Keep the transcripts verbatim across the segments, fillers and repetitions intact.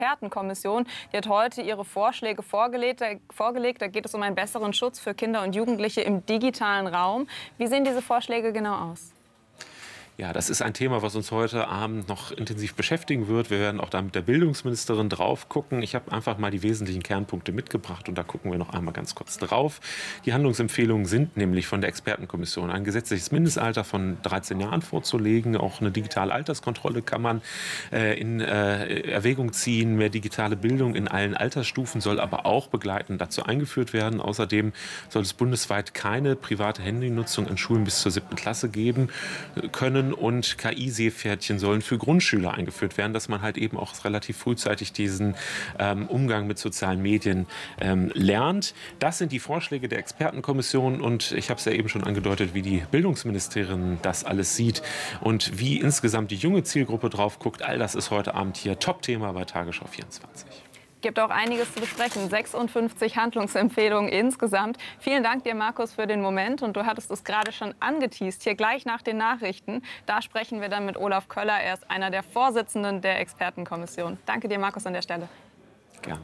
Expertenkommission. Die hat heute ihre Vorschläge vorgelegt. vorgelegt. Da geht es um einen besseren Schutz für Kinder und Jugendliche im digitalen Raum. Wie sehen diese Vorschläge genau aus? Ja, das ist ein Thema, was uns heute Abend noch intensiv beschäftigen wird. Wir werden auch da mit der Bildungsministerin drauf gucken. Ich habe einfach mal die wesentlichen Kernpunkte mitgebracht und da gucken wir noch einmal ganz kurz drauf. Die Handlungsempfehlungen sind nämlich von der Expertenkommission ein gesetzliches Mindestalter von dreizehn Jahren vorzulegen. Auch eine digitale Alterskontrolle kann man äh, in äh, Erwägung ziehen. Mehr digitale Bildung in allen Altersstufen soll aber auch begleitend dazu eingeführt werden. Außerdem soll es bundesweit keine private Handynutzung in Schulen bis zur siebten Klasse geben können. Und K I-Seepferdchen sollen für Grundschüler eingeführt werden, dass man halt eben auch relativ frühzeitig diesen ähm, Umgang mit sozialen Medien ähm, lernt. Das sind die Vorschläge der Expertenkommission und ich habe es ja eben schon angedeutet, wie die Bildungsministerin das alles sieht und wie insgesamt die junge Zielgruppe drauf guckt. All das ist heute Abend hier Top-Thema bei Tagesschau vierundzwanzig. Gibt auch einiges zu besprechen. sechsundfünfzig Handlungsempfehlungen insgesamt. Vielen Dank dir, Markus, für den Moment. Und du hattest es gerade schon angeteast, hier gleich nach den Nachrichten. Da sprechen wir dann mit Olaf Köller. Er ist einer der Vorsitzenden der Expertenkommission. Danke dir, Markus, an der Stelle. Gerne.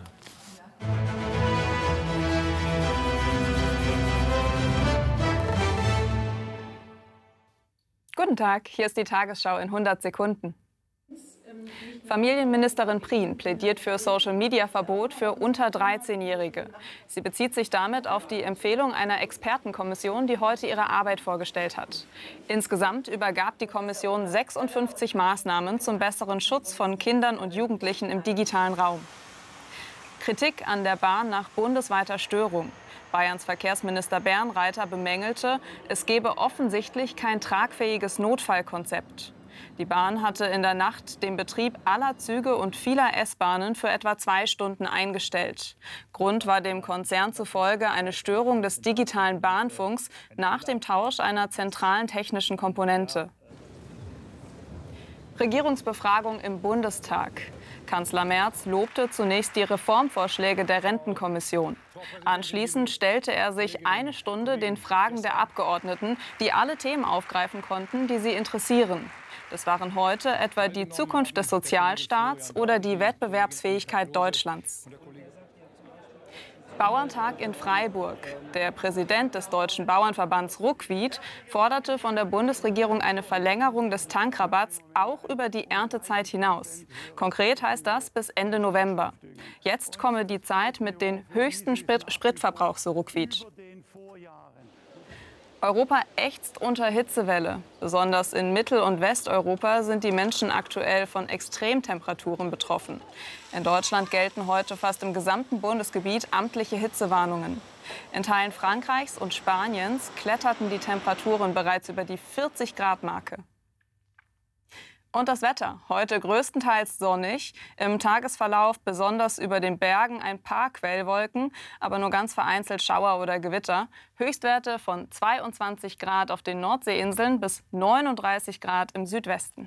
Guten Tag, hier ist die Tagesschau in hundert Sekunden. Familienministerin Prien plädiert für Social-Media-Verbot für unter dreizehnjährige. Sie bezieht sich damit auf die Empfehlung einer Expertenkommission, die heute ihre Arbeit vorgestellt hat. Insgesamt übergab die Kommission sechsundfünfzig Maßnahmen zum besseren Schutz von Kindern und Jugendlichen im digitalen Raum. Kritik an der Bahn nach bundesweiter Störung. Bayerns Verkehrsminister Bernreiter bemängelte, es gebe offensichtlich kein tragfähiges Notfallkonzept. Die Bahn hatte in der Nacht den Betrieb aller Züge und vieler S-Bahnen für etwa zwei Stunden eingestellt. Grund war dem Konzern zufolge eine Störung des digitalen Bahnfunks nach dem Tausch einer zentralen technischen Komponente. Regierungsbefragung im Bundestag. Kanzler Merz lobte zunächst die Reformvorschläge der Rentenkommission. Anschließend stellte er sich eine Stunde den Fragen der Abgeordneten, die alle Themen aufgreifen konnten, die sie interessieren. Das waren heute etwa die Zukunft des Sozialstaats oder die Wettbewerbsfähigkeit Deutschlands. Bauerntag in Freiburg. Der Präsident des Deutschen Bauernverbands Ruckwied forderte von der Bundesregierung eine Verlängerung des Tankrabatts auch über die Erntezeit hinaus. Konkret heißt das bis Ende November. Jetzt komme die Zeit mit den höchsten Sprit Spritverbrauch, so Ruckwied. Europa ächzt unter Hitzewelle. Besonders in Mittel- und Westeuropa sind die Menschen aktuell von Extremtemperaturen betroffen. In Deutschland gelten heute fast im gesamten Bundesgebiet amtliche Hitzewarnungen. In Teilen Frankreichs und Spaniens kletterten die Temperaturen bereits über die vierzig Grad Marke. Und das Wetter. Heute größtenteils sonnig. Im Tagesverlauf besonders über den Bergen ein paar Quellwolken, aber nur ganz vereinzelt Schauer oder Gewitter. Höchstwerte von zweiundzwanzig Grad auf den Nordseeinseln bis neununddreißig Grad im Südwesten.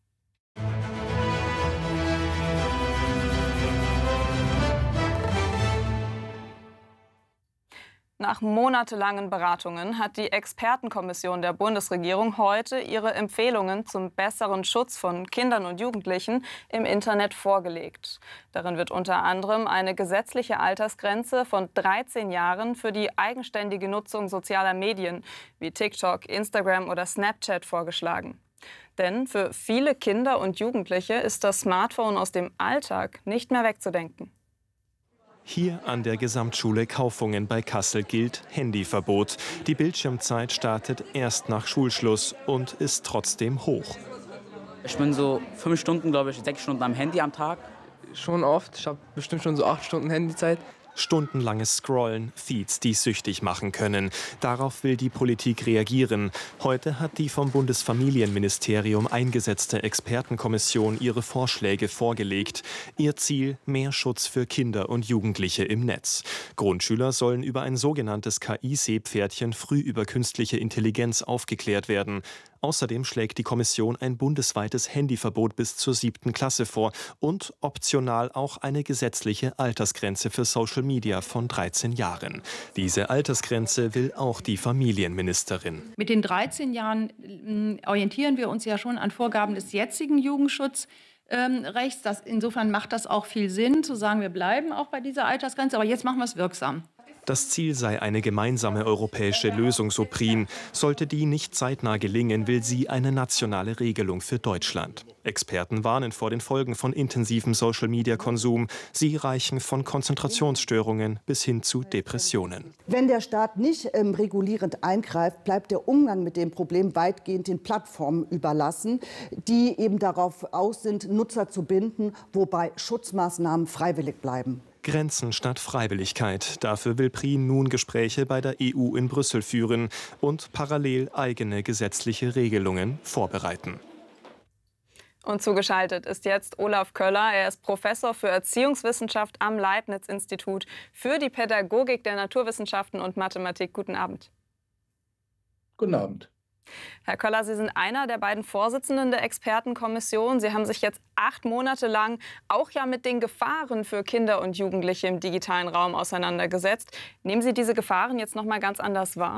Nach monatelangen Beratungen hat die Expertenkommission der Bundesregierung heute ihre Empfehlungen zum besseren Schutz von Kindern und Jugendlichen im Internet vorgelegt. Darin wird unter anderem eine gesetzliche Altersgrenze von dreizehn Jahren für die eigenständige Nutzung sozialer Medien wie TikTok, Instagram oder Snapchat vorgeschlagen. Denn für viele Kinder und Jugendliche ist das Smartphone aus dem Alltag nicht mehr wegzudenken. Hier an der Gesamtschule Kaufungen bei Kassel gilt Handyverbot. Die Bildschirmzeit startet erst nach Schulschluss und ist trotzdem hoch. Ich bin so fünf Stunden, glaube ich, sechs Stunden am Handy am Tag. Schon oft. Ich habe bestimmt schon so acht Stunden Handyzeit. Stundenlanges Scrollen, Feeds, die süchtig machen können. Darauf will die Politik reagieren. Heute hat die vom Bundesfamilienministerium eingesetzte Expertenkommission ihre Vorschläge vorgelegt. Ihr Ziel: mehr Schutz für Kinder und Jugendliche im Netz. Grundschüler sollen über ein sogenanntes K I-Seepferdchen früh über künstliche Intelligenz aufgeklärt werden. Außerdem schlägt die Kommission ein bundesweites Handyverbot bis zur siebten Klasse vor und optional auch eine gesetzliche Altersgrenze für Social Media von dreizehn Jahren. Diese Altersgrenze will auch die Familienministerin. Mit den dreizehn Jahren orientieren wir uns ja schon an Vorgaben des jetzigen Jugendschutzes. ähm, rechts. Das, insofern macht das auch viel Sinn, zu sagen, wir bleiben auch bei dieser Altersgrenze, aber jetzt machen wir es wirksam. Das Ziel sei eine gemeinsame europäische Lösung, so Prien. Sollte die nicht zeitnah gelingen, will sie eine nationale Regelung für Deutschland. Experten warnen vor den Folgen von intensivem Social-Media-Konsum. Sie reichen von Konzentrationsstörungen bis hin zu Depressionen. Wenn der Staat nicht ähm, regulierend eingreift, bleibt der Umgang mit dem Problem weitgehend den Plattformen überlassen, die eben darauf aus sind, Nutzer zu binden, wobei Schutzmaßnahmen freiwillig bleiben. Grenzen statt Freiwilligkeit. Dafür will Prien nun Gespräche bei der E U in Brüssel führen und parallel eigene gesetzliche Regelungen vorbereiten. Und zugeschaltet ist jetzt Olaf Köller. Er ist Professor für Erziehungswissenschaft am Leibniz-Institut für die Pädagogik der Naturwissenschaften und Mathematik. Guten Abend. Guten Abend. Herr Köller, Sie sind einer der beiden Vorsitzenden der Expertenkommission. Sie haben sich jetzt acht Monate lang auch ja mit den Gefahren für Kinder und Jugendliche im digitalen Raum auseinandergesetzt. Nehmen Sie diese Gefahren jetzt noch mal ganz anders wahr?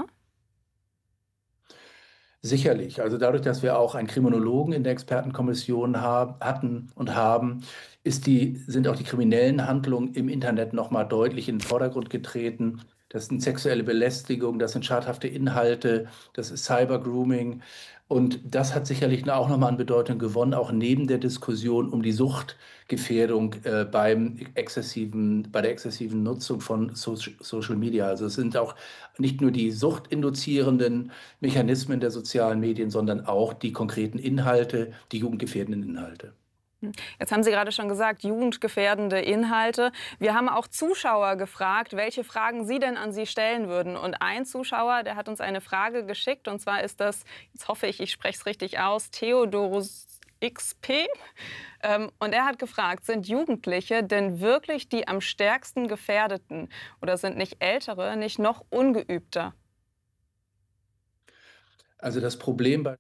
Sicherlich. Also dadurch, dass wir auch einen Kriminologen in der Expertenkommission haben, hatten und haben, ist die, sind auch die kriminellen Handlungen im Internet noch mal deutlich in den Vordergrund getreten. Das sind sexuelle Belästigung, das sind schadhafte Inhalte, das ist Cybergrooming. Und das hat sicherlich auch nochmal an Bedeutung gewonnen, auch neben der Diskussion um die Suchtgefährdung äh, beim exzessiven, bei der exzessiven Nutzung von so Social Media. Also es sind auch nicht nur die suchtinduzierenden Mechanismen der sozialen Medien, sondern auch die konkreten Inhalte, die jugendgefährdenden Inhalte. Jetzt haben Sie gerade schon gesagt, jugendgefährdende Inhalte. Wir haben auch Zuschauer gefragt, welche Fragen Sie denn an Sie stellen würden. Und ein Zuschauer, der hat uns eine Frage geschickt. Und zwar ist das, jetzt hoffe ich, ich spreche es richtig aus, Theodorus X P. Ähm, und er hat gefragt, sind Jugendliche denn wirklich die am stärksten Gefährdeten? Oder sind nicht Ältere, nicht noch ungeübter? Also das Problem bei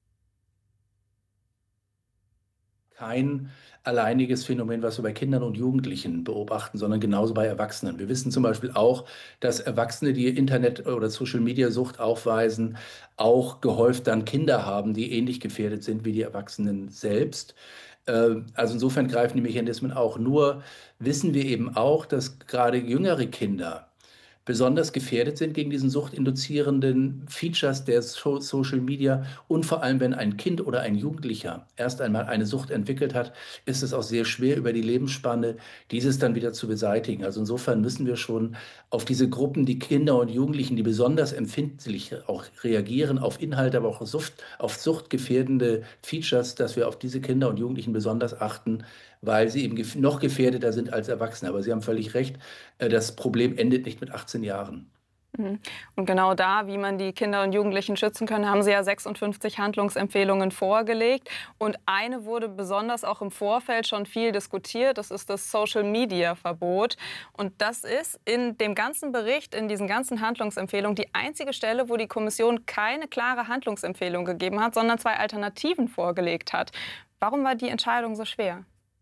kein alleiniges Phänomen, was wir bei Kindern und Jugendlichen beobachten, sondern genauso bei Erwachsenen. Wir wissen zum Beispiel auch, dass Erwachsene, die Internet- oder Social-Media-Sucht aufweisen, auch gehäuft dann Kinder haben, die ähnlich gefährdet sind wie die Erwachsenen selbst. Also insofern greifen die Mechanismen auch. Nur wissen wir eben auch, dass gerade jüngere Kinder besonders gefährdet sind gegen diesen suchtinduzierenden Features der so Social Media. Und vor allem, wenn ein Kind oder ein Jugendlicher erst einmal eine Sucht entwickelt hat, ist es auch sehr schwer, über die Lebensspanne dieses dann wieder zu beseitigen. Also insofern müssen wir schon auf diese Gruppen, die Kinder und Jugendlichen, die besonders empfindlich auch reagieren auf Inhalte, aber auch auf, Sucht, auf suchtgefährdende Features, dass wir auf diese Kinder und Jugendlichen besonders achten, weil sie eben noch gefährdeter sind als Erwachsene. Aber Sie haben völlig recht, das Problem endet nicht mit achtzehn Jahren. Und genau da, wie man die Kinder und Jugendlichen schützen kann, haben Sie ja sechsundfünfzig Handlungsempfehlungen vorgelegt. Und eine wurde besonders auch im Vorfeld schon viel diskutiert. Das ist das Social-Media-Verbot. Und das ist in dem ganzen Bericht, in diesen ganzen Handlungsempfehlungen, die einzige Stelle, wo die Kommission keine klare Handlungsempfehlung gegeben hat, sondern zwei Alternativen vorgelegt hat. Warum war die Entscheidung so schwer?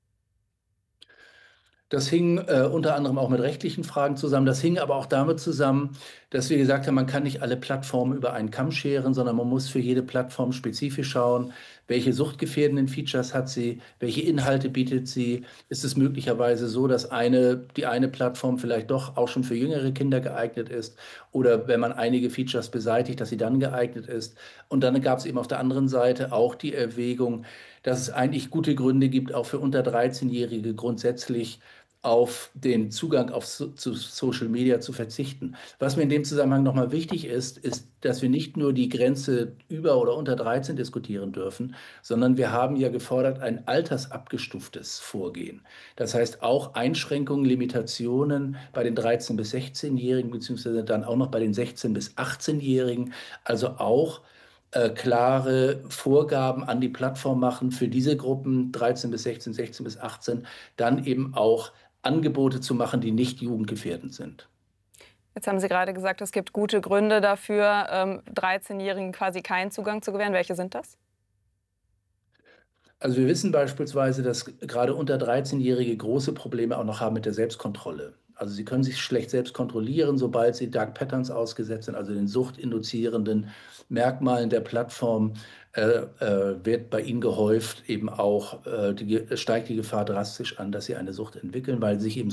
Das hing äh, unter anderem auch mit rechtlichen Fragen zusammen. Das hing aber auch damit zusammen, dass wir gesagt haben, man kann nicht alle Plattformen über einen Kamm scheren, sondern man muss für jede Plattform spezifisch schauen, welche suchtgefährdenden Features hat sie, welche Inhalte bietet sie. Ist es möglicherweise so, dass eine, die eine Plattform vielleicht doch auch schon für jüngere Kinder geeignet ist oder wenn man einige Features beseitigt, dass sie dann geeignet ist. Und dann gab es eben auf der anderen Seite auch die Erwägung, dass es eigentlich gute Gründe gibt, auch für unter dreizehn-Jährige grundsätzlich auf den Zugang auf so, zu Social Media zu verzichten. Was mir in dem Zusammenhang nochmal wichtig ist, ist, dass wir nicht nur die Grenze über oder unter dreizehn diskutieren dürfen, sondern wir haben ja gefordert ein altersabgestuftes Vorgehen. Das heißt auch Einschränkungen, Limitationen bei den dreizehn- bis sechzehn-Jährigen, beziehungsweise dann auch noch bei den sechzehn- bis achtzehn-Jährigen, also auch Äh, klare Vorgaben an die Plattform machen für diese Gruppen dreizehn bis sechzehn, sechzehn bis achtzehn, dann eben auch Angebote zu machen, die nicht jugendgefährdend sind. Jetzt haben Sie gerade gesagt, es gibt gute Gründe dafür, ähm, dreizehnjährigen quasi keinen Zugang zu gewähren. Welche sind das? Also wir wissen beispielsweise, dass gerade unter dreizehn-Jährige große Probleme auch noch haben mit der Selbstkontrolle. Also Sie können sich schlecht selbst kontrollieren, sobald Sie Dark Patterns ausgesetzt sind, also den suchtinduzierenden Merkmalen der Plattform, äh, äh, wird bei Ihnen gehäuft eben auch, äh, die, steigt die Gefahr drastisch an, dass Sie eine Sucht entwickeln, weil sich eben